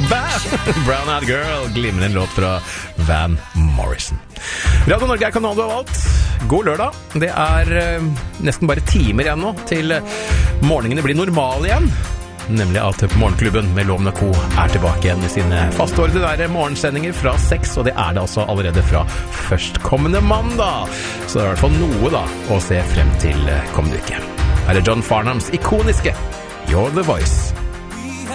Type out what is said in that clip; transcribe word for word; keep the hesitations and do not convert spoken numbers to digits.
Brown Eyed Girl, glimrende en låt fra Van Morrison. Radio Norge er kanalen du har valgt. God lørdag. Det er uh, nesten bare timer igjen nå til uh, morgenene blir normal igjen. Nemlig at Morgenklubben med Loven og Co. er tilbake igjen med sine faste ordinære morgensendinger fra seks, og det er det altså allerede fra førstkommende mandag. Så det er i hvert fall noe da å se frem til uh, kommende uke. Her er John Farnhams ikoniske You're the Voice.